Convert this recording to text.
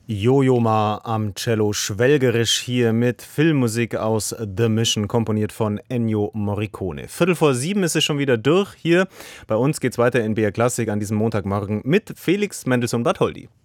Jojo Ma am Cello, schwelgerisch hier mit Filmmusik aus The Mission, komponiert von Ennio Morricone. 6:45 ist es schon wieder durch. Hier bei uns geht's weiter in BR Klassik an diesem Montagmorgen mit Felix Mendelssohn-Bartholdy.